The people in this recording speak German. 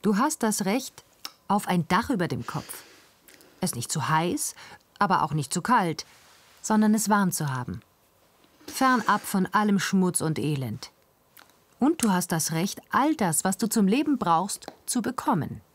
Du hast das Recht auf ein Dach über dem Kopf. Es nicht zu heiß, aber auch nicht zu kalt, sondern es warm zu haben. Fernab von allem Schmutz und Elend. Und du hast das Recht, all das, was du zum Leben brauchst, zu bekommen.